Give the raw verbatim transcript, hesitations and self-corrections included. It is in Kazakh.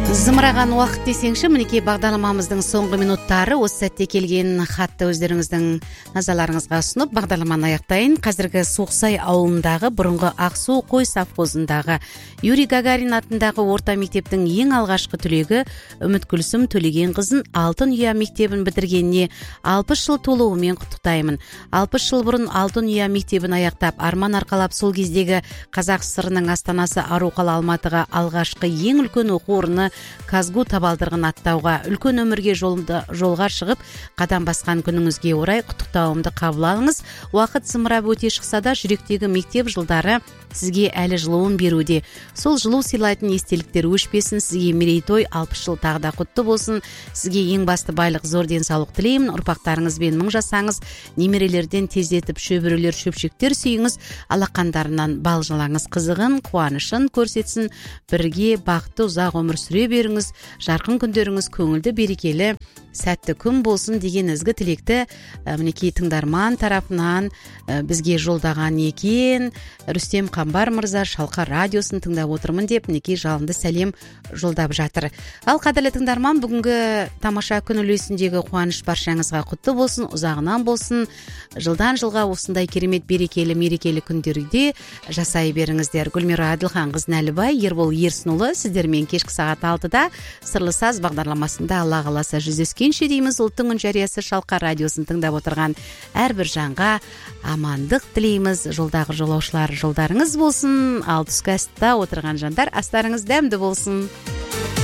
Зымыраған уақыт десеңші, мінекей бағдарламамыздың соңғы минуттары. Осы сәтте келген хатты өздеріңіздің назарларыңызға ұсынып, бағдарламаны аяқтайын. Қазіргі Суықсай ауылындағы бұрынғы Ақсу қой совхозындағы Юрий Гагарин атындағы орта мектептің ең алғашқы түлегі Үміткүлсім Төлеген қызын Алтын ұя мектебін бітіргеніне алпыс жыл толуымен құттықтаймын. алпыс жыл бұрын Алтын ұя мектебін аяқтап, арман арқалап, сол кездегі Қазақ СССР ның астанасы Арукала Алматыға алғашқы ең үлкен оқу орны Казгу табалдырығын аттауға, үлкен өмірге жолда, жолға шығып, қадам басқан күніңізге орай құттықтауымды қабыл алыңыз. Уақыт зымырап өте шықса да, жүректегі мектеп жылдары сізге әлі жылуын беруде. Сол жылу сыйлайтын естеліктер өшпесін. Сізге мерейтой алпыс жыл тағы да құтты болсын. Сізге ең басты байлық, зор денсаулық тілеймін. Ұрпақтарыңызбен мың жасаңыз, немерелерден тездетіп шөбірелер, шөпшектер сүйіңіз, алақандарынан бал жалаңыз, қызығын, қуанышын көрсетсін. Бірге бақытты ұзақ өмір сүре беріңіз. Жарқын күндеріңіз көңілді, берекелі, сәтті күн болсын деген ізгі тілекті мінекей тыңдарман тарапынан бізге жолдаған екен. Рүстем Қамбар мырза, Шалқар радиосын тыңдап отырмын деп мінекей жалынды сәлем жолдап жатыр. Ал қадірлі тыңдарман, бүгінгі тамаша күн үлесіндегі қуаныш баршаңызға құтты болсын, ұзағынан болсын. Жылдан жылға осындай керемет берекелі, мерекелі күндерде жасай беріңіздер. Гүлмира Әділханқызы Нәлібай, Ербол Ерсінұлы сіздермен кешкі сағат алтыда Сырлы саз бағдарламасында Алла қаласа жүздескенше дейміз. Ұлттың үн жариясы Шалқар радиосын тыңдап отырған әрбір жанға амандық тілейміз. Жолдағы жолаушылар жолдарыңыз болсын, ал түскі аста отырған жандар астарыңыз дәмді болсын.